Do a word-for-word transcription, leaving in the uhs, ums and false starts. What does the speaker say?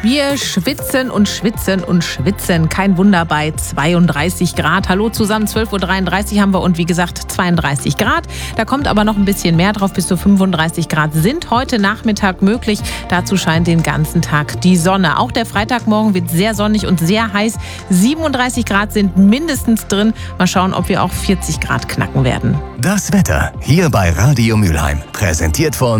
Wir schwitzen und schwitzen und schwitzen. Kein Wunder bei zweiunddreißig Grad. Hallo zusammen, zwölf Uhr dreiunddreißig haben wir und wie gesagt zweiunddreißig Grad. Da kommt aber noch ein bisschen mehr drauf. Bis zu fünfunddreißig Grad sind heute Nachmittag möglich. Dazu scheint den ganzen Tag die Sonne. Auch der Freitagmorgen wird sehr sonnig und sehr heiß. siebenunddreißig Grad sind mindestens drin. Mal schauen, ob wir auch vierzig Grad knacken werden. Das Wetter hier bei Radio Mülheim. Präsentiert von